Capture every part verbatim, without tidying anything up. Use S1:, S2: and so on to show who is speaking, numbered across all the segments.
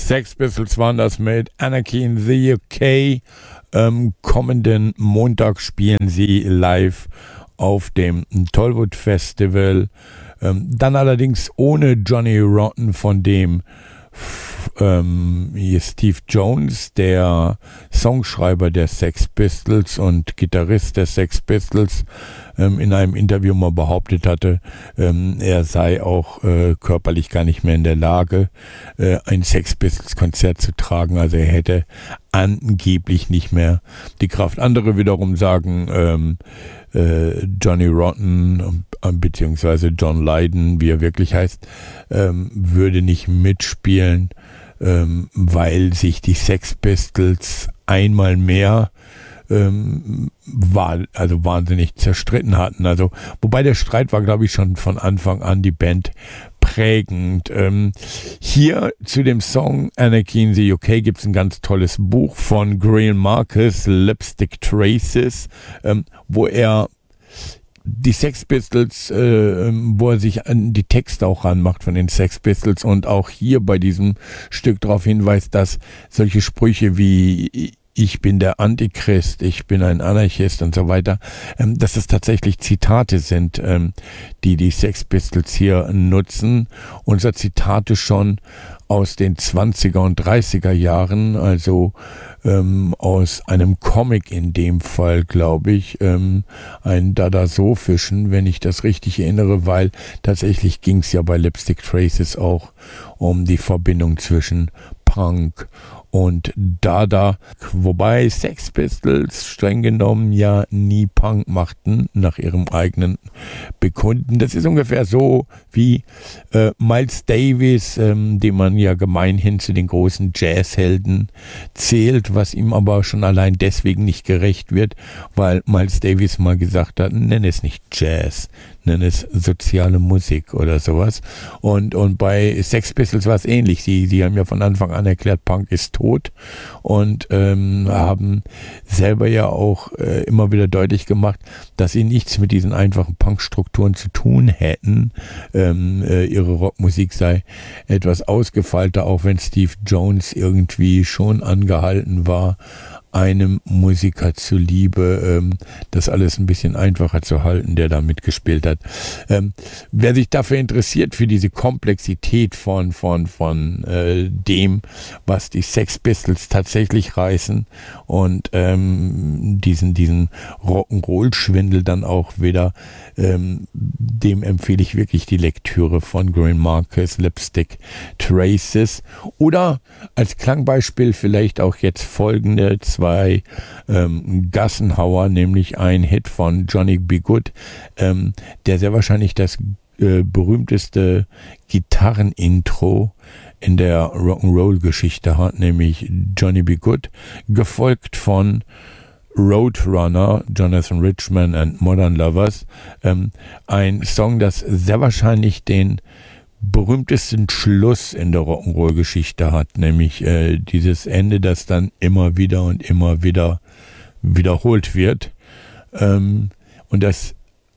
S1: Sex Pistols waren das mit Anarchy in the U K. Ähm, kommenden Montag spielen sie live auf dem Tollwood Festival. Ähm, dann allerdings ohne Johnny Rotten, von dem ähm, hier Steve Jones, der Songschreiber der Sex Pistols und Gitarrist der Sex Pistols, ähm, in einem Interview mal behauptet hatte, ähm, er sei auch äh, körperlich gar nicht mehr in der Lage, äh, ein Sex Pistols Konzert zu tragen. Also er hätte angeblich nicht mehr die Kraft. Andere wiederum sagen, ähm, äh, Johnny Rotten äh, beziehungsweise John Lydon, wie er wirklich heißt, ähm, würde nicht mitspielen, ähm, weil sich die Sex Pistols einmal mehr ähm, war, also wahnsinnig zerstritten hatten. Also, wobei der Streit war, glaube ich, schon von Anfang an die Band prägend. Ähm, hier zu dem Song Anarchy in the U K gibt es ein ganz tolles Buch von Greil Marcus, Lipstick Traces, ähm, wo er die Sex Pistols, äh, wo er sich an die Texte auch ranmacht von den Sex Pistols und auch hier bei diesem Stück darauf hinweist, dass solche Sprüche wie ich bin der Antichrist, ich bin ein Anarchist und so weiter, ähm, dass es tatsächlich Zitate sind, ähm, die die Sex Pistols hier nutzen. Unser Zitate schon aus den zwanziger und dreißiger Jahren, also ähm, aus einem Comic in dem Fall, glaube ich, ähm, ein Dada-So-Fischen, wenn ich das richtig erinnere, weil tatsächlich ging es ja bei Lipstick Traces auch um die Verbindung zwischen Punk und Dada, wobei Sex Pistols streng genommen ja nie Punk machten, nach ihrem eigenen Bekunden. Das ist ungefähr so wie äh, Miles Davis, ähm, den man ja gemeinhin zu den großen Jazzhelden zählt, was ihm aber schon allein deswegen nicht gerecht wird, weil Miles Davis mal gesagt hat, nenn es nicht Jazz, nenn es soziale Musik oder sowas. Und, und bei Sex Pistols war es ähnlich. Sie, sie haben ja von Anfang an erklärt, Punk ist tot und ähm, haben selber ja auch äh, immer wieder deutlich gemacht, dass sie nichts mit diesen einfachen Punk-Strukturen zu tun hätten. Ähm, äh, ihre Rockmusik sei etwas ausgefeilter, auch wenn Steve Jones irgendwie schon angehalten war, einem Musiker zuliebe, ähm, das alles ein bisschen einfacher zu halten, der da mitgespielt hat. Ähm, wer sich dafür interessiert, für diese Komplexität von von von äh, dem, was die Sex Pistols tatsächlich reißen und ähm, diesen diesen Rock'n'Roll-Schwindel dann auch wieder, ähm, dem empfehle ich wirklich die Lektüre von Greil Marcus, Lipstick Traces, oder als Klangbeispiel vielleicht auch jetzt folgende zwei ähm, Gassenhauer, nämlich ein Hit von Johnny B. Good, ähm, der sehr wahrscheinlich das äh, berühmteste Gitarrenintro in der Rock'n'Roll-Geschichte hat, nämlich Johnny B. Good, gefolgt von Roadrunner, Jonathan Richman and Modern Lovers, ähm, ein Song, das sehr wahrscheinlich den berühmtesten Schluss in der Rock'n'Roll-Geschichte hat, nämlich äh, dieses Ende, das dann immer wieder und immer wieder wiederholt wird. Ähm, und das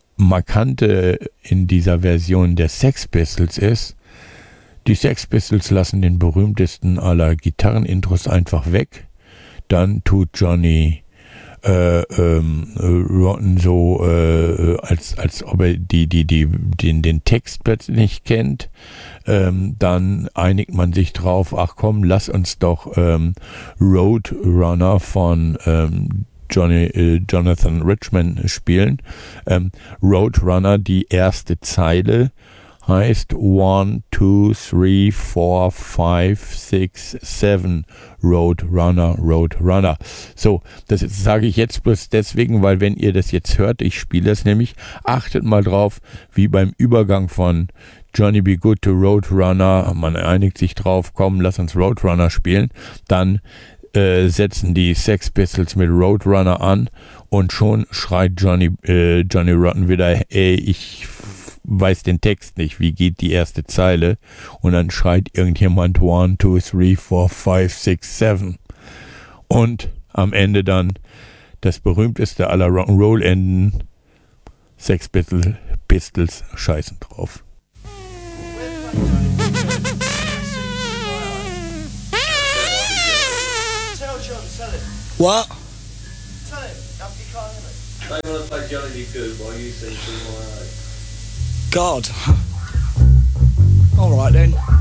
S1: Markante in dieser Version der Sex Pistols ist, die Sex Pistols lassen den berühmtesten aller Gitarrenintros einfach weg. Dann tut Johnny Äh, ähm, Rotten so, äh, als als ob er die die die den den Text plötzlich nicht kennt. Ähm, dann einigt man sich drauf, ach komm, lass uns doch ähm, Roadrunner von ähm, Johnny äh, Jonathan Richman spielen. Ähm, Roadrunner, die erste Zeile heißt one, two, three, four, five, six, seven, Roadrunner, Roadrunner. So, das sage ich jetzt bloß deswegen, weil wenn ihr das jetzt hört, ich spiele das nämlich, achtet mal drauf, wie beim Übergang von Johnny B. Good to Roadrunner, man einigt sich drauf, komm, lass uns Roadrunner spielen, dann äh, setzen die Sex Pistols mit Roadrunner an und schon schreit Johnny, äh, Johnny Rotten wieder, ey, ich weiß den Text nicht, wie geht die erste Zeile, und dann schreit irgendjemand one, two, three, four, five, six, seven und am Ende dann das berühmteste aller Rock'n'Roll-Enden, Sex Pistols, Pistols scheißen drauf.
S2: What?
S3: Tell him, you can't hear me.
S4: They want to play Johnny Be Good while you sing Sing My Heart.
S2: God. Alright then.